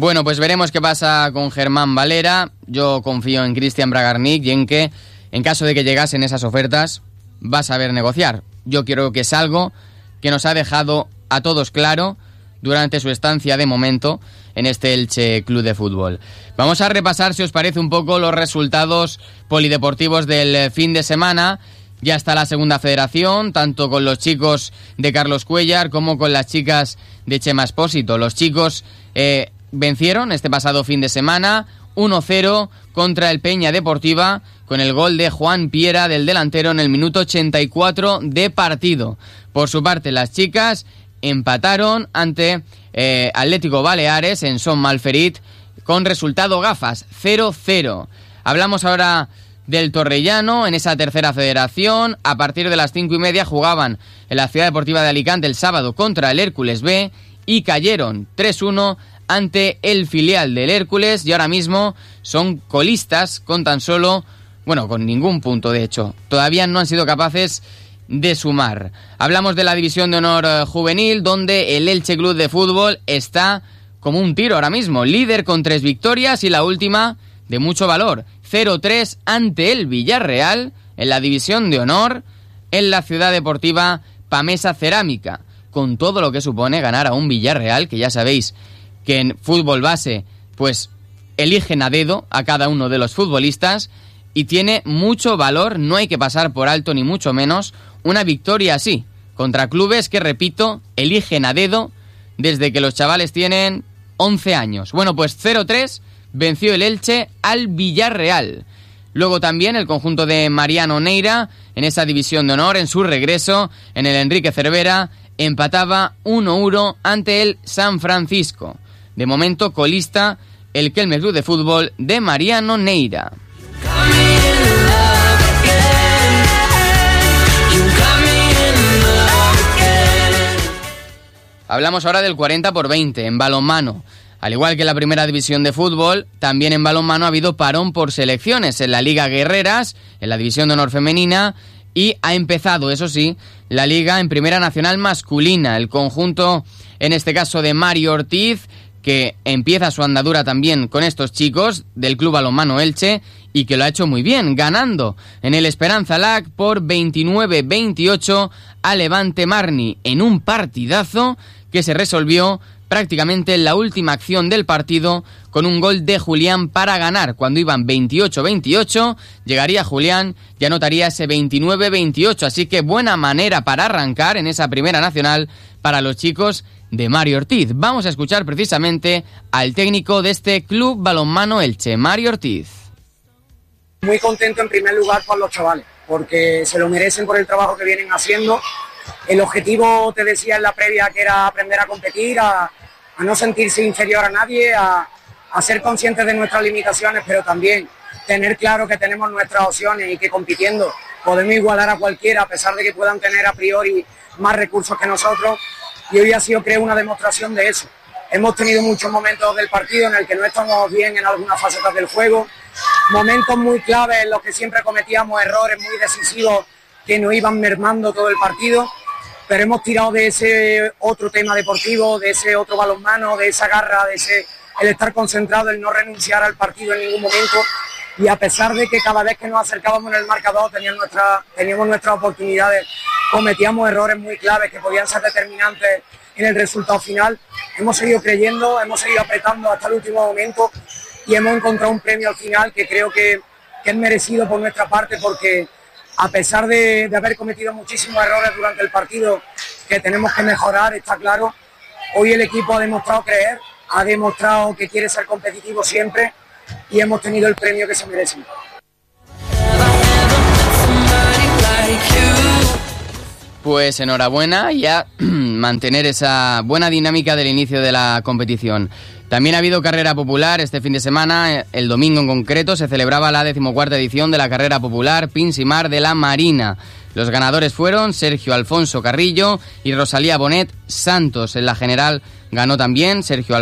Bueno, pues veremos qué pasa con Germán Valera. Yo confío en Cristian Bragarnik y en que, en caso de que llegasen esas ofertas, va a saber negociar. Yo creo que es algo que nos ha dejado a todos claro durante su estancia de momento en este Elche Club de Fútbol. Vamos a repasar, si os parece, un poco los resultados polideportivos del fin de semana. Ya está la segunda federación, tanto con los chicos de Carlos Cuéllar como con las chicas de Chema Espósito. Los chicos vencieron este pasado fin de semana 1-0 contra el Peña Deportiva con el gol de Juan Piera del delantero en el minuto 84 de partido. Por su parte, las chicas empataron ante Atlético Baleares en Son Malferit con resultado gafas 0-0. Hablamos ahora del Torrellano en esa tercera federación. A partir de las 5:30 jugaban en la Ciudad Deportiva de Alicante el sábado contra el Hércules B y cayeron 3-1 ante el filial del Hércules y ahora mismo son colistas con tan solo, con ningún punto de hecho. Todavía no han sido capaces de sumar. Hablamos de la División de Honor Juvenil, donde el Elche Club de Fútbol está como un tiro ahora mismo, líder con 3 victorias y la última de mucho valor, 0-3 ante el Villarreal en la División de Honor en la Ciudad Deportiva Pamesa Cerámica, con todo lo que supone ganar a un Villarreal, que ya sabéis que en fútbol base pues eligen a dedo a cada uno de los futbolistas y tiene mucho valor, no hay que pasar por alto ni mucho menos una victoria así, contra clubes que, repito, eligen a dedo desde que los chavales tienen 11 años. Bueno, pues 0-3 venció el Elche al Villarreal. Luego también el conjunto de Mariano Neira, en esa División de Honor, en su regreso, en el Enrique Cervera, empataba 1-1 ante el San Francisco. De momento, colista el Kelme Club de Fútbol de Mariano Neira. Hablamos ahora del 40-20 en balonmano. Al igual que en la primera división de fútbol, también en balonmano ha habido parón por selecciones en la Liga Guerreras, en la División de Honor Femenina, y ha empezado, eso sí, la Liga en Primera Nacional Masculina. El conjunto, en este caso de Mario Ortiz, que empieza su andadura también con estos chicos del Club Balonmano Elche y que lo ha hecho muy bien, ganando en el Esperanza Lac por 29-28 a Levante Marni en un partidazo que se resolvió prácticamente en la última acción del partido con un gol de Julián para ganar. Cuando iban 28-28, llegaría Julián y anotaría ese 29-28. Así que buena manera para arrancar en esa Primera Nacional para los chicos de Mario Ortiz. Vamos a escuchar precisamente al técnico de este Club Balonmano Elche, Mario Ortiz. Muy contento en primer lugar por los chavales, porque se lo merecen por el trabajo que vienen haciendo. El objetivo, te decía en la previa, que era aprender a competir, a no sentirse inferior a nadie, a ser conscientes de nuestras limitaciones, pero también tener claro que tenemos nuestras opciones y que compitiendo podemos igualar a cualquiera, a pesar de que puedan tener a priori más recursos que nosotros. Y hoy ha sido, creo, una demostración de eso. Hemos tenido muchos momentos del partido en el que no estamos bien en algunas facetas del juego, momentos muy claves en los que siempre cometíamos errores muy decisivos que nos iban mermando todo el partido, pero hemos tirado de ese otro tema deportivo, de ese otro balonmano, de esa garra, de ese el estar concentrado, el no renunciar al partido en ningún momento, y a pesar de que cada vez que nos acercábamos en el marcador teníamos nuestras oportunidades, cometíamos errores muy claves que podían ser determinantes en el resultado final, hemos seguido creyendo, hemos seguido apretando hasta el último momento y hemos encontrado un premio al final que creo que es merecido por nuestra parte, porque a pesar de haber cometido muchísimos errores durante el partido que tenemos que mejorar, está claro, hoy el equipo ha demostrado creer, ha demostrado que quiere ser competitivo siempre y hemos tenido el premio que se merecen. Pues enhorabuena y a mantener esa buena dinámica del inicio de la competición. También ha habido carrera popular este fin de semana. El domingo en concreto se celebraba la 14ª edición de la carrera popular Pinsimar de la Marina. Los ganadores fueron Sergio Alfonso Carrillo y Rosalía Bonet Santos. En la general ganó también Sergio